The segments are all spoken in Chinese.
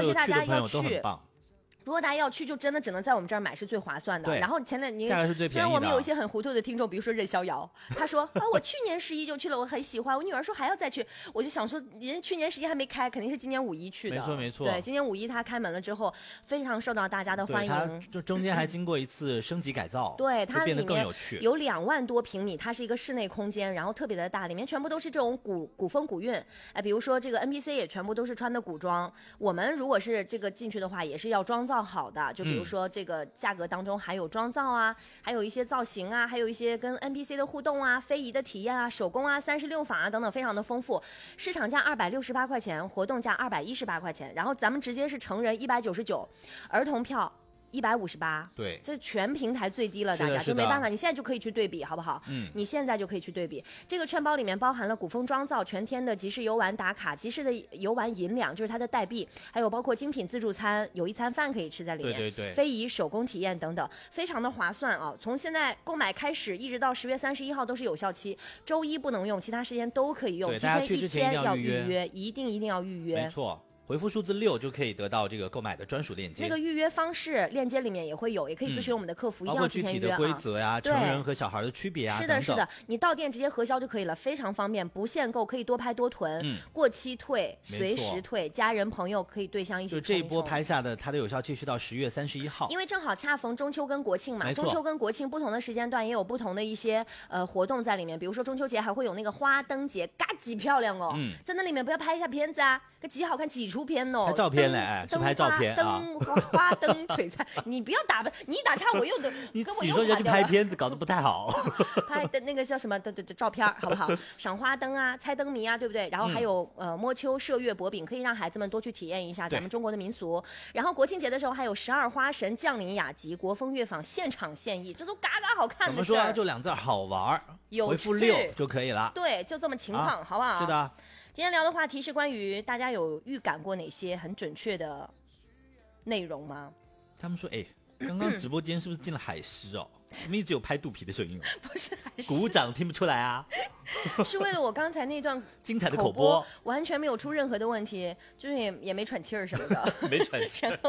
果是大家要去， 如果大家要去，就真的只能在我们这儿买是最划算的。 对， 然后前两年价格是最便宜的。 虽然我们有一些很糊涂的听众，比如说任逍遥，他说啊，我去年11就去了，我很喜欢。我女儿说还要再去，我就想说，人家去年11还没开，肯定是今年5·1去的。 没错没错。 对，今年5·1它开门了之后，非常受到大家的欢迎。 它就中间还经过一次升级改造， 对，它变得更有趣。 有2万多平米，它是一个室内空间，然后特别的大，里面全部都是这种古风古韵。哎，比如说这个 NPC 也全部都是穿的古装。我们如果是这个进去的话，也是要装造好的，就比如说这个价格当中还有妆造啊，还有一些造型啊，还有一些跟 NPC 的互动啊，非遗的体验啊，手工啊，36法啊等等，非常的丰富。市场价268块钱，活动价218块钱，然后咱们直接是成人199，儿童票158， 对， 这全平台最低了，大家就没办法，你现在就可以去对比，好不好？你现在就可以去对比。这个券包里面包含了古风妆造、全天的集市游玩打卡、集市的游玩银两，就是它的代币，还有包括精品自助餐，有一餐饭可以吃在里面， 对， 非遗手工体验等等，非常的划算啊！从现在购买开始，一直到10月31号都是有效期，周一不能用，其他时间都可以用。 对，大家去之前要预约，一定要预约。 没错。回复数字6就可以得到这个购买的专属链接。 那个预约方式链接里面也会有，也可以咨询我们的客服，一定要提前预约啊。 包括具体的规则呀、成人和小孩的区别啊， 是的，是的，你到店直接核销就可以了，非常方便，不限购，可以多拍多囤，过期退，随时退，家人朋友可以对象一起冲一冲。 就这一波拍下的，它的有效期是到10月31号， 因为正好恰逢中秋跟国庆嘛，中秋跟国庆不同的时间段也有不同的一些活动在里面，比如说中秋节还会有那个花灯节，嘎几漂亮哦，在那里面不要拍一下片子啊，几好看几出片哦， 拍照片。是拍照片啊， 花灯璀璨，你不要打吧，你一打岔我又的， 你说要去拍片子，搞得不太好。 拍的那个叫什么的照片，好不好？赏花灯啊，猜灯谜啊，对不对？然后还有摸秋、射月、博饼，可以让孩子们多去体验一下咱们中国的民俗。然后国庆节的时候还有12花神降临雅集、国风乐坊现场现役，这都嘎嘎好看的事儿。 怎么说？就2字好玩，回复6就可以了。 对，就这么情况，好不好？ 是的。 今天聊的话题是关于大家有预感过哪些很准确的内容吗？ 他们说，刚刚直播间是不是进了海狮哦？怎么一直有拍肚皮的声音哦？ 不是海狮， 鼓掌听不出来啊？ 是为了我刚才那段精彩的口播， 完全没有出任何的问题，就是也没喘气儿什么的， 没喘气儿。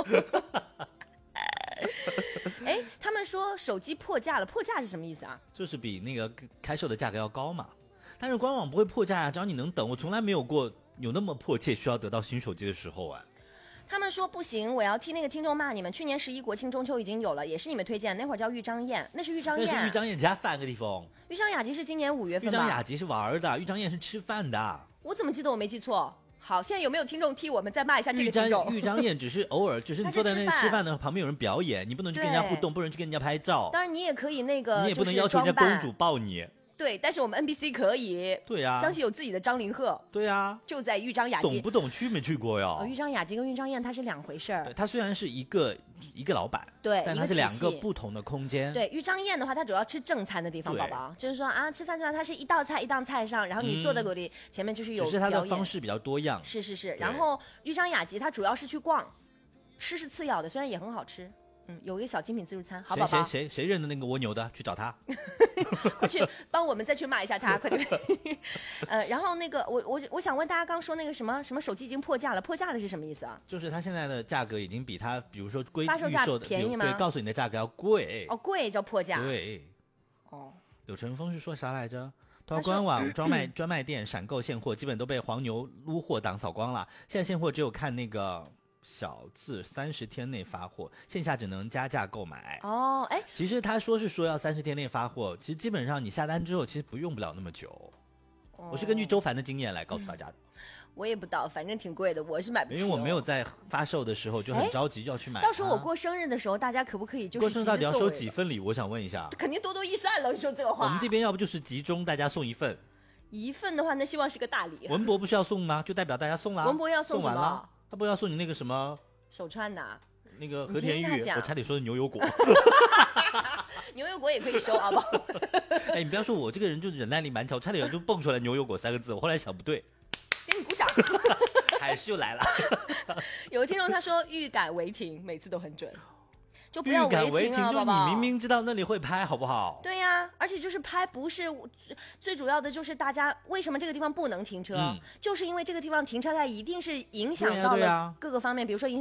他们说手机破价了，破价是什么意思啊？ 就是比那个开售的价格要高嘛。但是官网不会破价呀，只要你能等。我从来没有过有那么迫切需要得到新手机的时候啊。 他们说不行，我要替那个听众骂你们。去年11国庆中秋已经有了，也是你们推荐，那会儿叫豫章宴，那是豫章宴。 那是豫章宴加饭个地方。 豫章雅集是今年5月份吧？ 豫章雅集是玩的，豫章宴是吃饭的。 我怎么记得我没记错？好，现在有没有听众替我们再骂一下这个听众？ 豫章宴只是偶尔，只是你坐在那吃饭的旁边有人表演，你不能去跟人家互动，不能去跟人家拍照。 当然你也可以那个， 你也不能要求人家公主抱你。 对，但是我们 NPC 可以。 对呀， 江西有自己的张凌赫。 对呀， 就在豫章雅集。 懂不懂？去没去过呀？ 豫章雅集跟豫章宴它是2回事儿。 它虽然是一个老板， 对， 但它是2个不同的空间。 对，豫章宴的话，它主要吃正餐的地方，宝宝就是说啊，吃饭它是一道菜一道菜上，然后你坐在那里前面就是有表演， 只是它的方式比较多样。 是。然后豫章雅集它主要是去逛，吃是次要的，虽然也很好吃。有一个小精品自助餐，好宝宝。 谁认的那个蜗牛的，去找他， 快去帮我们再去骂一下他，快点。然后那个我想问大家，刚说那个什么手机已经破价了，破价的是什么意思啊？ 就是它现在的价格已经比它，比如说发售价便宜吗？ 对，告诉你的价格要贵。 哦，贵叫破价。 对。 哦。 柳成风是说啥来着？他说官网专卖店闪购现货基本都被黄牛撸货党扫光了，现在现货只有看那个。小字30天内发货，线下只能加价购买。 哦， 其实他说要30天内发货，其实基本上你下单之后，其实不了那么久。我是根据周凡的经验来告诉大家的。 我也不知道，反正挺贵的，我是买不起。 因为我没有在发售的时候就很着急就要去买。 到时候我过生日的时候，大家可不可以就是过生日到底要收几份礼物？我想问一下。 肯定多多益善了，说这个话。 我们这边要不就是集中大家送1份。 1份的话，那希望是个大礼。 文博不是要送吗？就代表大家送啦。 文博要送完了，他不要送你那个什么？ 手串的， 那个和田玉，我差点说的牛油果。 牛油果也可以收，好不好？ 你不要说我这个人就忍耐力蛮强，差点就蹦出来牛油果3个字，我后来想不对， 给你鼓掌。 海狮又来了。 有听众他说预感违停，每次都很准。就不要违停啊， 就你明明知道那里会拍，好不好？ 对呀，而且就是拍不是最主要的，就是大家为什么这个地方不能停车，就是因为这个地方停车它一定是影响到了各个方面，比如说